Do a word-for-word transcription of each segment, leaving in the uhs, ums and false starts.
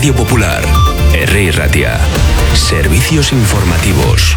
Radio Popular, Herri Ratia. Servicios informativos.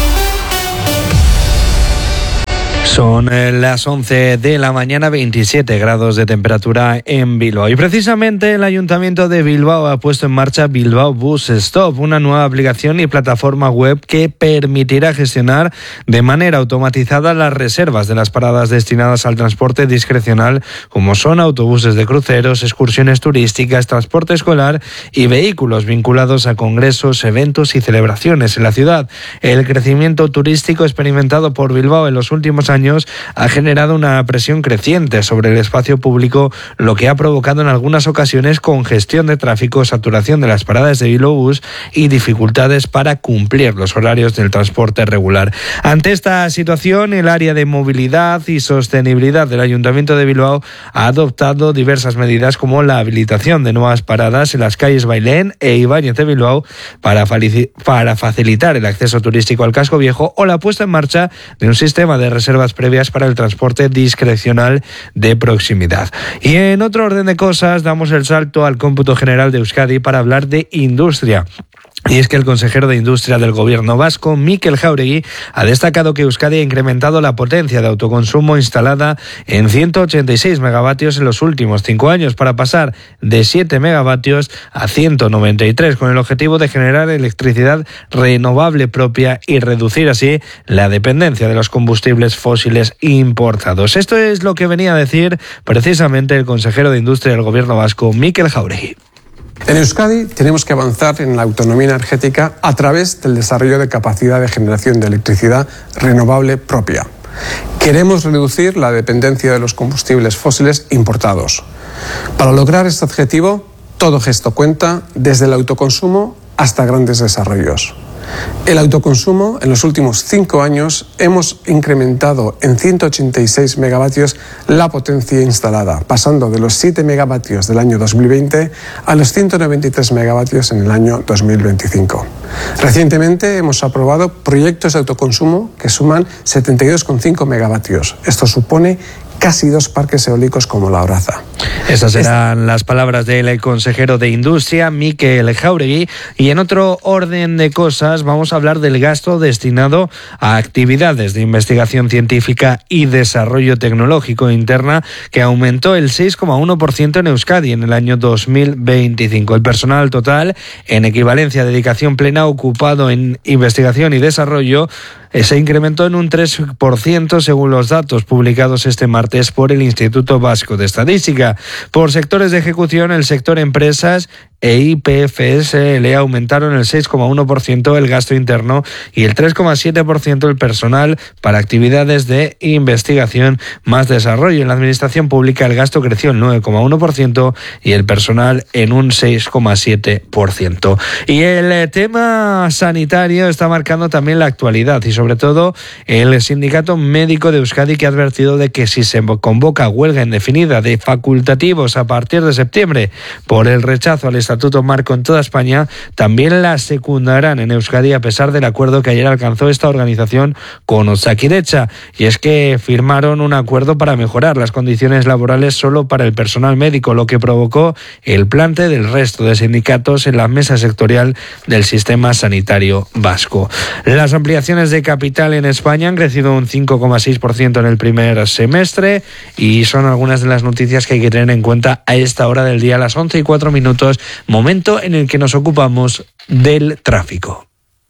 Son las once de la mañana, veintisiete grados de temperatura en Bilbao. Y precisamente el Ayuntamiento de Bilbao ha puesto en marcha Bilbao Bus Stop, una nueva aplicación y plataforma web que permitirá gestionar de manera automatizada las reservas de las paradas destinadas al transporte discrecional, como son autobuses de cruceros, excursiones turísticas, transporte escolar y vehículos vinculados a congresos, eventos y celebraciones en la ciudad. El crecimiento turístico experimentado por Bilbao en los últimos años ha generado una presión creciente sobre el espacio público, lo que ha provocado en algunas ocasiones congestión de tráfico, saturación de las paradas de Bilbao Bus y dificultades para cumplir los horarios del transporte regular. Ante esta situación, el área de movilidad y sostenibilidad del Ayuntamiento de Bilbao ha adoptado diversas medidas, como la habilitación de nuevas paradas en las calles Bailén e Ibáñez de Bilbao para, para facilitar el acceso turístico al casco viejo, o la puesta en marcha de un sistema de reservas previas para el transporte discrecional de proximidad. Y en otro orden de cosas, damos el salto al cómputo general de Euskadi para hablar de industria. Y es que el consejero de Industria del Gobierno vasco, Mikel Jáuregui, ha destacado que Euskadi ha incrementado la potencia de autoconsumo instalada en ciento ochenta y seis megavatios en los últimos cinco años, para pasar de siete megavatios a ciento noventa y tres, con el objetivo de generar electricidad renovable propia y reducir así la dependencia de los combustibles fósiles importados. Esto es lo que venía a decir precisamente el consejero de Industria del Gobierno vasco, Mikel Jáuregui. En Euskadi tenemos que avanzar en la autonomía energética a través del desarrollo de capacidad de generación de electricidad renovable propia. Queremos reducir la dependencia de los combustibles fósiles importados. Para lograr este objetivo, todo gesto cuenta, desde el autoconsumo hasta grandes desarrollos. El autoconsumo, en los últimos cinco años, hemos incrementado en ciento ochenta y seis megavatios la potencia instalada, pasando de los siete megavatios del año dos mil veinte a los ciento noventa y tres megavatios en el año dos mil veinticinco. Recientemente hemos aprobado proyectos de autoconsumo que suman setenta y dos coma cinco megavatios. Esto supone casi dos parques eólicos como La Horaza. Esas eran las palabras del consejero de Industria, Mikel Jáuregui. Y en otro orden de cosas, vamos a hablar del gasto destinado a actividades de investigación científica y desarrollo tecnológico interna, que aumentó el seis coma uno por ciento en Euskadi en el año dos mil veinticinco. El personal total, en equivalencia a dedicación plena, ocupado en investigación y desarrollo, se incrementó en un tres por ciento según los datos publicados este martes por el Instituto Vasco de Estadística. Por sectores de ejecución, el sector empresas e I P F S le aumentaron el seis coma uno por ciento el gasto interno y el tres coma siete por ciento el personal para actividades de investigación más desarrollo. En la administración pública el gasto creció el nueve coma uno por ciento y el personal en un seis coma siete por ciento. Y el tema sanitario está marcando también la actualidad, y sobre todo el Sindicato Médico de Euskadi, que ha advertido de que si se convoca huelga indefinida de facultativos a partir de septiembre por el rechazo al Estatuto Marco en toda España, también la secundarán en Euskadi, a pesar del acuerdo que ayer alcanzó esta organización con Osakidetza. Y es que firmaron un acuerdo para mejorar las condiciones laborales solo para el personal médico, lo que provocó el plante del resto de sindicatos en la mesa sectorial del sistema sanitario vasco. Las ampliaciones de capital en España han crecido un cinco coma seis por ciento en el primer semestre, y son algunas de las noticias que hay que tener en cuenta a esta hora del día, a las once y cuatro minutos, momento en el que nos ocupamos del tráfico.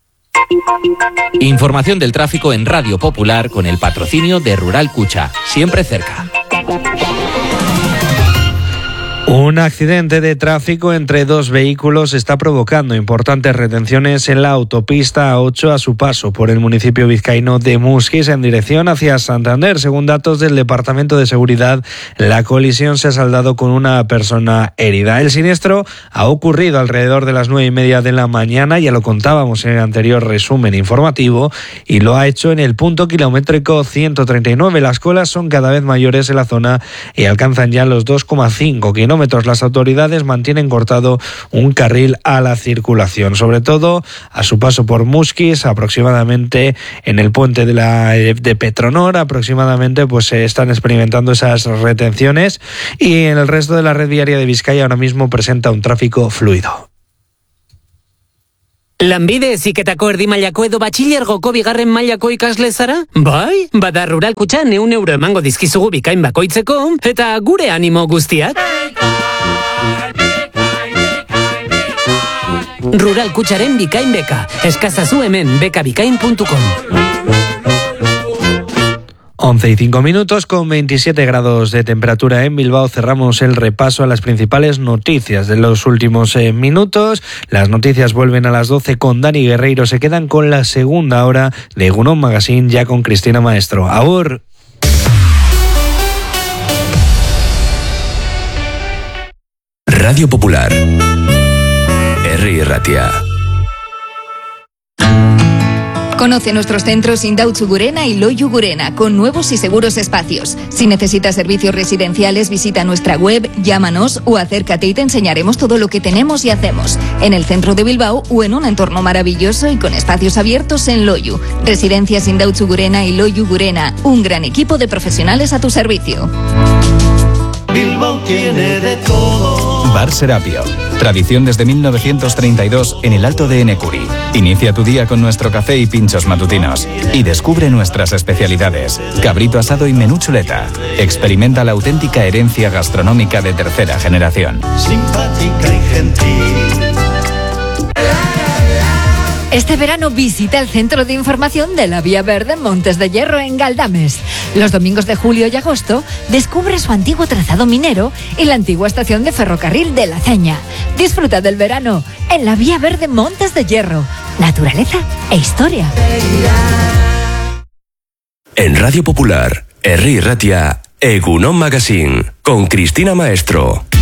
Información del tráfico en Radio Popular con el patrocinio de Rural Cucha, siempre cerca. Un accidente de tráfico entre dos vehículos está provocando importantes retenciones en la autopista A ocho a su paso por el municipio vizcaíno de Muskiz en dirección hacia Santander. Según datos del Departamento de Seguridad, la colisión se ha saldado con una persona herida. El siniestro ha ocurrido alrededor de las nueve y media de la mañana, ya lo contábamos en el anterior resumen informativo, y lo ha hecho en el punto kilométrico ciento treinta y nueve. Las colas son cada vez mayores en la zona y alcanzan ya los dos coma cinco kilómetros. Las autoridades mantienen cortado un carril a la circulación, sobre todo a su paso por Muskiz, aproximadamente en el puente de la de Petronor, aproximadamente pues se están experimentando esas retenciones, y en el resto de la red viaria de Vizcaya ahora mismo presenta un tráfico fluido. Lanbide heziketako erdi mailako edo batxilergoko bigarren mailako ikasle zara? Bai, bada Rural Kutxan ehun euro emango dizkizugu bikain bakoitzeko, eta gure animo guztiak. Rural Kutxaren bikain beka. Eskazazu hemen bekabikain puntu com. once y cinco minutos con veintisiete grados de temperatura en Bilbao. Cerramos el repaso a las principales noticias de los últimos eh, minutos. Las noticias vuelven a las doce con Dani Guerreiro. Se quedan con la segunda hora de Egunon Magazine, ya con Cristina Maestro. ¡Agur! Radio Popular. Herri Ratia. Conoce nuestros centros Indautxu Gurena y Loiu Gurena, con nuevos y seguros espacios. Si necesitas servicios residenciales, visita nuestra web, llámanos o acércate y te enseñaremos todo lo que tenemos y hacemos. En el centro de Bilbao o en un entorno maravilloso y con espacios abiertos en Loiu. Residencias Indautxu Gurena y Loiu Gurena, un gran equipo de profesionales a tu servicio. Bilbao tiene de todo. Bar Serapio. Tradición desde mil novecientos treinta y dos en el Alto de Enecuri. Inicia tu día con nuestro café y pinchos matutinos. Y descubre nuestras especialidades. Cabrito asado y menú chuleta. Experimenta la auténtica herencia gastronómica de tercera generación. Simpática y gentil. Este verano visita el Centro de Información de la Vía Verde Montes de Hierro en Galdames. Los domingos de julio y agosto descubre su antiguo trazado minero y la antigua estación de ferrocarril de La Ceña. Disfruta del verano en la Vía Verde Montes de Hierro. Naturaleza e historia. En Radio Popular, Herri Ratia, Egunon Magazine, con Cristina Maestro.